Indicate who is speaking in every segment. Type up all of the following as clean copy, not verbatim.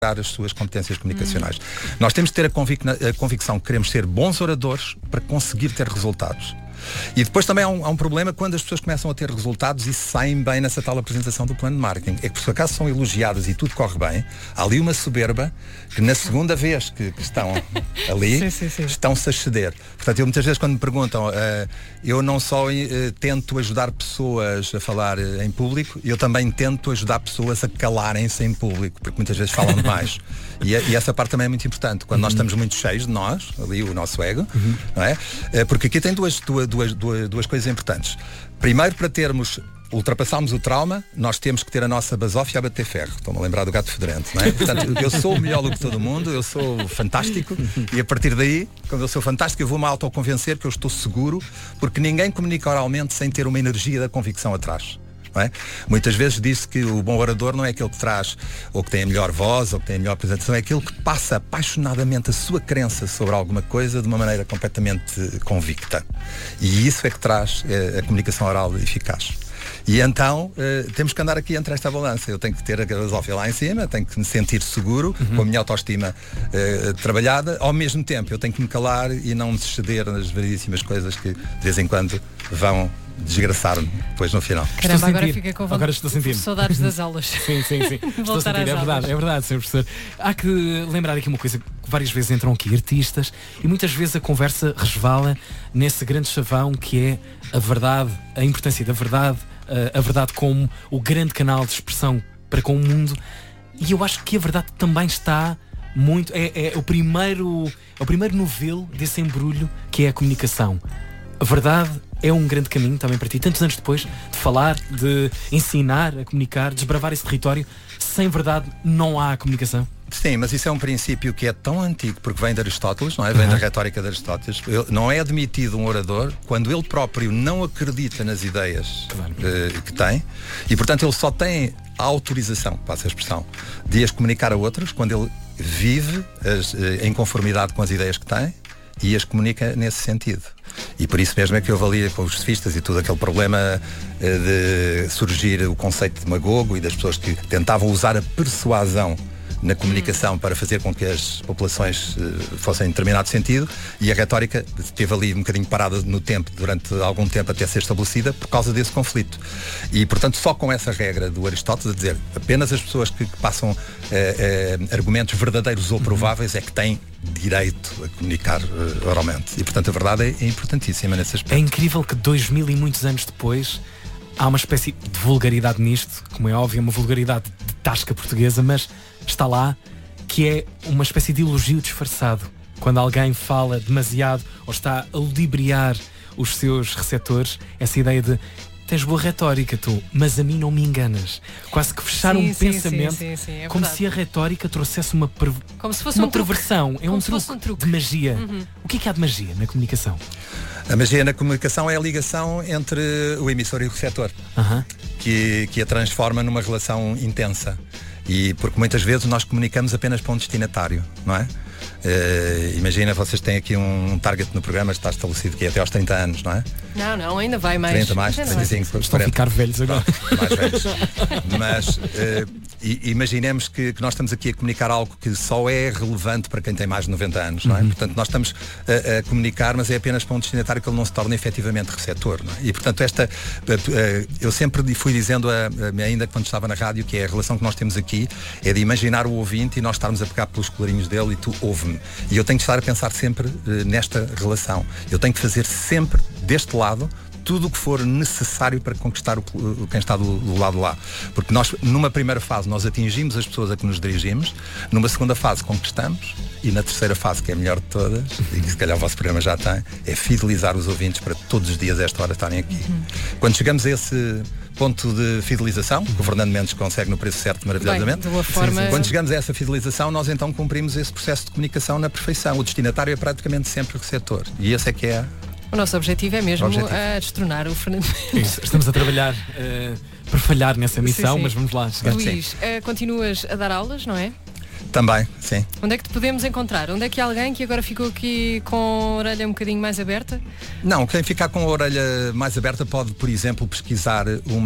Speaker 1: as suas competências comunicacionais. Nós temos de ter a convicção que queremos ser bons oradores para conseguir ter resultados. E depois também há um problema quando as pessoas começam a ter resultados e saem bem nessa tal apresentação do plano de marketing. É que por acaso são elogiadas e tudo corre bem, há ali uma soberba que na segunda vez que estão ali, estão-se a ceder. Portanto, eu muitas vezes quando me perguntam, eu não só tento ajudar pessoas a falar em público, eu também tento ajudar pessoas a calarem-se em público, porque muitas vezes falam demais. E essa parte também é muito importante. Quando nós estamos muito cheios de nós, ali o nosso ego, não é? Porque aqui tem duas coisas importantes. Primeiro, para ultrapassarmos o trauma, nós temos que ter a nossa basófia a bater ferro. Estou-me a lembrar do gato fedorento, não é? Portanto, eu sou o melhor do que todo mundo, eu sou fantástico e a partir daí, quando eu sou fantástico, eu vou-me autoconvencer que eu estou seguro, porque ninguém comunica oralmente sem ter uma energia da convicção atrás. Não é? Muitas vezes diz-se que o bom orador não é aquele que traz ou que tem a melhor voz ou que tem a melhor apresentação, é aquele que passa apaixonadamente a sua crença sobre alguma coisa de uma maneira completamente convicta. E isso é que traz a comunicação oral eficaz. E então temos que andar aqui entre esta balança. Eu tenho que ter a gasófia lá em cima, tenho que me sentir seguro, com a minha autoestima trabalhada. Ao mesmo tempo eu tenho que me calar e não me ceder nas variedíssimas coisas que de vez em quando vão desgraçar-me depois no final.
Speaker 2: Caramba, agora fica com
Speaker 3: agora estou a sentir
Speaker 2: saudades das aulas.
Speaker 3: Sim. Estou a sentir, é verdade, Sr. Professor. Há que lembrar aqui uma coisa, que várias vezes entram aqui artistas e muitas vezes a conversa resvala nesse grande chavão que é a verdade, a importância da verdade, a verdade como o grande canal de expressão para com o mundo. E eu acho que a verdade também está muito, é o primeiro novelo desse embrulho que é a comunicação. A verdade é um grande caminho também para ti, tantos anos depois, de falar, de ensinar a comunicar, desbravar esse território. Sem verdade não há comunicação.
Speaker 1: Sim, mas isso é um princípio que é tão antigo, porque vem de Aristóteles, não é? Vem da retórica de Aristóteles. Não é admitido um orador quando ele próprio não acredita nas ideias que tem, e portanto ele só tem a autorização, passa a expressão, de as comunicar a outros quando ele vive em conformidade com as ideias que tem e as comunica nesse sentido. E por isso mesmo é que eu avalia com os sofistas e tudo aquele problema de surgir o conceito de demagogo e das pessoas que tentavam usar a persuasão na comunicação para fazer com que as populações fossem em determinado sentido, e a retórica esteve ali um bocadinho parada no tempo, durante algum tempo até ser estabelecida por causa desse conflito. E portanto só com essa regra do Aristóteles a dizer apenas as pessoas que passam argumentos verdadeiros ou prováveis é que têm direito a comunicar oralmente. E portanto a verdade é importantíssima nesse aspecto.
Speaker 3: É incrível que 2000 e muitos anos depois há uma espécie de vulgaridade nisto, como é óbvio, uma vulgaridade de tasca portuguesa, mas está lá, que é uma espécie de elogio disfarçado. Quando alguém fala demasiado ou está a ludibriar os seus receptores, essa ideia de tens boa retórica tu, mas a mim não me enganas. Quase que fechar um pensamento,
Speaker 2: é
Speaker 3: como
Speaker 2: verdade.
Speaker 3: se a retórica trouxesse uma
Speaker 2: como se fosse
Speaker 3: uma
Speaker 2: um truque.
Speaker 3: perversão. É
Speaker 2: Como
Speaker 3: um
Speaker 2: se fosse
Speaker 3: truque de magia. O que é de magia na comunicação?
Speaker 1: A magia na comunicação é a ligação entre o emissor e o receptor, que a transforma numa relação intensa. E porque muitas vezes nós comunicamos apenas para um destinatário, não é? Imagina, vocês têm aqui um target no programa, está estabelecido que é até aos 30 anos, não é?
Speaker 2: Não, ainda vai mais.
Speaker 1: 30 mais, 35,
Speaker 3: Estão a ficar velhos agora.
Speaker 1: Mais velhos. Mas imaginemos que nós estamos aqui a comunicar algo que só é relevante para quem tem mais de 90 anos, não é? Portanto, nós estamos a comunicar, mas é apenas para um destinatário que ele não se torna efetivamente receptor, não é? E portanto eu sempre fui dizendo, ainda quando estava na rádio, que é a relação que nós temos aqui é de imaginar o ouvinte e nós estarmos a pegar pelos colarinhos dele e tu ouve-me. E eu tenho que estar a pensar sempre nesta relação. Eu tenho que fazer sempre deste lado tudo o que for necessário para conquistar quem está do lado lá. Porque nós, numa primeira fase, nós atingimos as pessoas a que nos dirigimos, numa segunda fase conquistamos, e na terceira fase, que é a melhor de todas, e que se calhar o vosso programa já tem, é fidelizar os ouvintes para todos os dias a esta hora estarem aqui. Quando chegamos a esse ponto de fidelização, que o Fernando Mendes consegue no preço certo maravilhosamente, quando chegamos a essa fidelização, nós então cumprimos esse processo de comunicação na perfeição. O destinatário é praticamente sempre o receptor. E esse é que é
Speaker 2: o nosso objetivo é mesmo destronar o Fernando Mendes.
Speaker 3: Estamos a trabalhar para falhar nessa missão, mas vamos lá.
Speaker 2: Luís, continuas a dar aulas, não é?
Speaker 1: Também, sim.
Speaker 2: Onde é que te podemos encontrar? Onde é que há alguém que agora ficou aqui com a orelha um bocadinho mais aberta?
Speaker 1: Não, quem ficar com a orelha mais aberta pode, por exemplo, pesquisar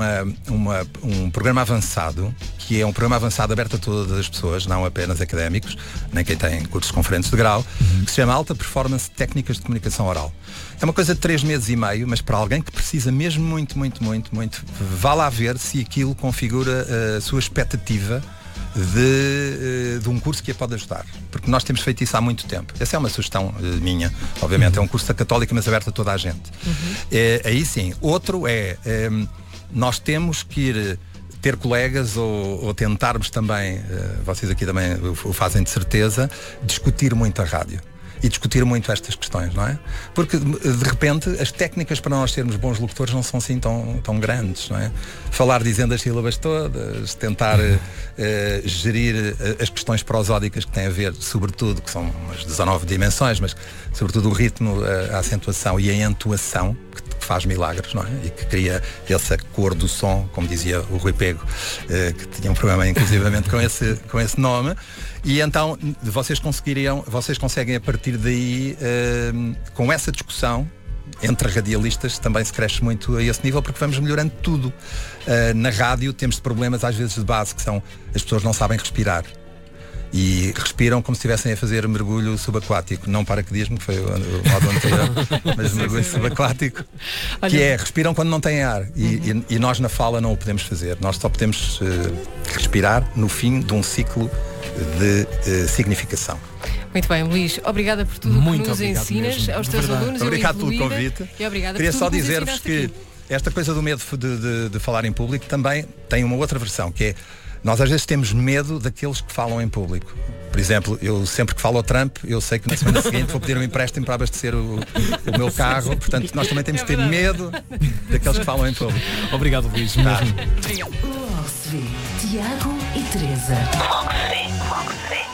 Speaker 1: um programa avançado, que é um programa avançado aberto a todas as pessoas, não apenas académicos, nem quem tem cursos conferentes de grau, que se chama Alta Performance Técnicas de Comunicação Oral. É uma coisa de 3 meses e meio, mas para alguém que precisa mesmo muito, vá lá ver se aquilo configura a sua expectativa de um curso que a pode ajudar, porque nós temos feito isso há muito tempo. Essa é uma sugestão minha, obviamente. É um curso da Católica, mas aberto a toda a gente. Aí sim. Outro nós temos que ir ter colegas ou tentarmos também, vocês aqui também o fazem de certeza, discutir muito a rádio. E discutir muito estas questões, não é? Porque, de repente, as técnicas para nós sermos bons locutores não são assim tão grandes, não é? Falar dizendo as sílabas todas, tentar gerir as questões prosódicas que têm a ver, sobretudo, que são as 19 dimensões, mas sobretudo o ritmo, a acentuação e a entoação, que faz milagres, não é? E que cria essa cor do som, como dizia o Rui Pego, que tinha um programa inclusivamente com esse nome. E então vocês conseguem a partir daí, com essa discussão entre radialistas, também se cresce muito a esse nível, porque vamos melhorando tudo. Na rádio temos problemas às vezes de base, que são as pessoas não sabem respirar. E respiram como se estivessem a fazer mergulho subaquático, não paraquedismo, que foi o modo anterior, mas mergulho subaquático, que é, respiram quando não têm ar. E nós na fala não o podemos fazer. Nós só podemos respirar no fim de um ciclo de significação.
Speaker 2: Muito bem, Luís, obrigada por tudo que nos ensinas mesmo. Aos teus alunos.
Speaker 1: Obrigado pelo convite.
Speaker 2: E obrigada.
Speaker 1: Queria só dizer-vos que esta coisa do medo de falar em público também tem uma outra versão, que é, nós às vezes temos medo daqueles que falam em público. Por exemplo, eu sempre que falo ao Trump, eu sei que na semana seguinte vou pedir um empréstimo para abastecer o meu carro. Portanto, nós também temos de ter medo daqueles que falam em público.
Speaker 3: Obrigado, Luís.
Speaker 2: Obrigado.
Speaker 4: Tiago e Teresa.